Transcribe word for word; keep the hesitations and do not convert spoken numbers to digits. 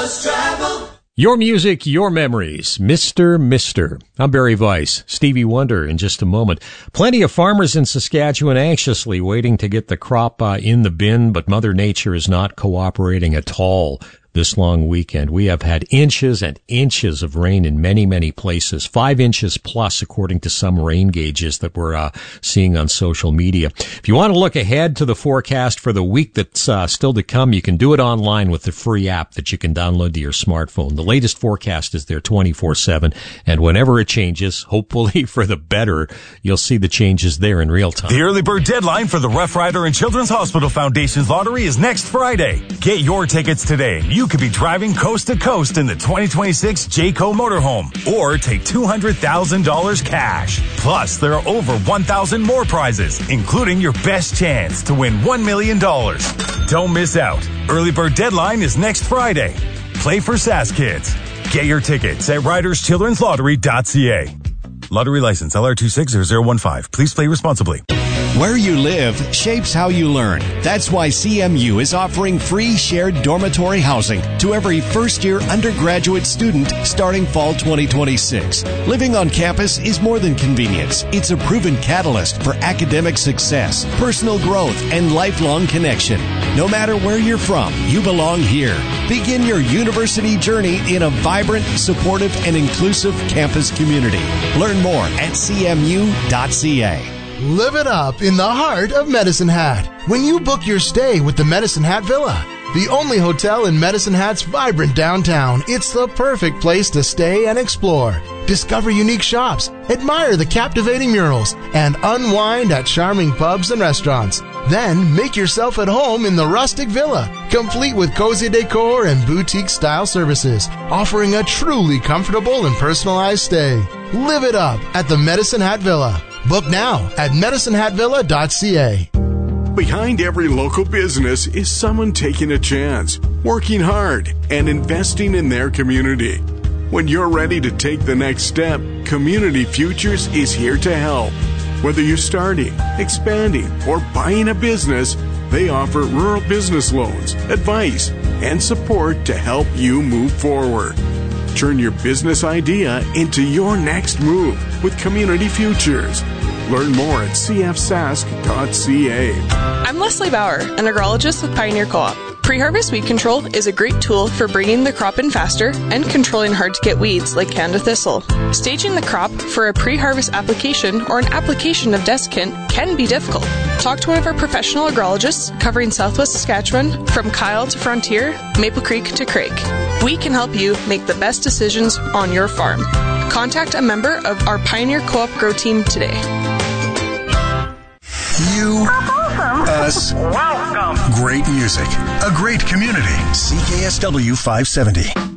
Buzz Travel. Your music, your memories. Mister Mister I'm Barry Weiss. Stevie Wonder in just a moment. Plenty of farmers in Saskatchewan anxiously waiting to get the crop uh, in the bin, but Mother Nature is not cooperating at all this long weekend. We have had inches and inches of rain in many, many places. Five inches plus, according to some rain gauges that we're uh, seeing on social media. If you want to look ahead to the forecast for the week that's uh, still to come, you can do it online with the free app that you can download to your smartphone. The latest forecast is there twenty-four seven, and whenever it changes, hopefully for the better, you'll see the changes there in real time. The early bird deadline for the Rough Rider and Children's Hospital Foundation's lottery is next Friday. Get your tickets today. You could be driving coast to coast in the twenty twenty-six Jayco motorhome, or take two hundred thousand dollars cash. Plus, there are over one thousand more prizes, including your best chance to win one million dollars. Don't miss out. Early bird deadline is next Friday. Play for Sask Kids. Get your tickets at riders children's lottery dot c a. Lottery license L R two six zero zero one five. Please play responsibly. Where you live shapes how you learn. That's why C M U is offering free shared dormitory housing to every first-year undergraduate student starting fall twenty twenty-six. Living on campus is more than convenience. It's a proven catalyst for academic success, personal growth, and lifelong connection. No matter where you're from, you belong here. Begin your university journey in a vibrant, supportive, and inclusive campus community. Learn more at c m u dot c a. Live it up in the heart of Medicine Hat when you book your stay with the Medicine Hat Villa. The only hotel in Medicine Hat's vibrant downtown. It's the perfect place to stay and explore. Discover unique shops, admire the captivating murals, and unwind at charming pubs and restaurants. Then make yourself at home in the rustic villa, complete with cozy decor and boutique-style services, offering a truly comfortable and personalized stay. Live it up at the Medicine Hat Villa. Book now at medicine hat villa dot c a. Behind every local business is someone taking a chance, working hard, and investing in their community. When you're ready to take the next step, Community Futures is here to help. Whether you're starting, expanding, or buying a business, they offer rural business loans, advice, and support to help you move forward. Turn your business idea into your next move with Community Futures. Learn more at c f sask dot c a. I'm Leslie Bauer, an agrologist with Pioneer Co-op. Pre-harvest weed control is a great tool for bringing the crop in faster and controlling hard-to-get weeds like Canada thistle. Staging the crop for a pre-harvest application or an application of desiccant can be difficult. Talk to one of our professional agrologists covering Southwest Saskatchewan from Kyle to Frontier, Maple Creek to Craig. We can help you make the best decisions on your farm. Contact a member of our Pioneer Co-op Grow Team today. You, us, welcome. Great music, a great community. C K S W five seventy.